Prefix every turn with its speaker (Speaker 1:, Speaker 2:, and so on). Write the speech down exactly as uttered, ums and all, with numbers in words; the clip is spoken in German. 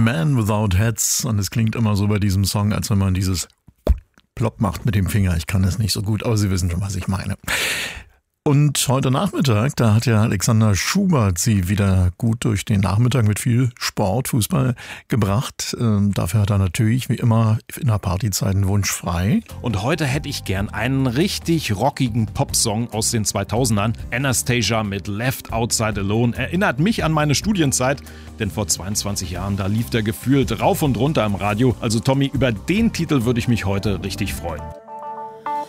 Speaker 1: Man Without Hats. Und es klingt immer so bei diesem Song, als wenn man dieses Plopp macht mit dem Finger. Ich kann das nicht so gut, aber Sie wissen schon, was ich meine. Und heute Nachmittag, da hat ja Alexander Schubert sie wieder gut durch den Nachmittag mit viel Sport, Fußball gebracht. Ähm, dafür hat er natürlich wie immer in der Partyzeit einen Wunsch frei.
Speaker 2: Und heute hätte ich gern einen richtig rockigen Popsong aus den zweitausendern. Anastasia mit Left Outside Alone erinnert mich an meine Studienzeit, denn vor zweiundzwanzig Jahren, da lief der gefühlt rauf und runter im Radio. Also Tommy, über den Titel würde ich mich heute richtig freuen.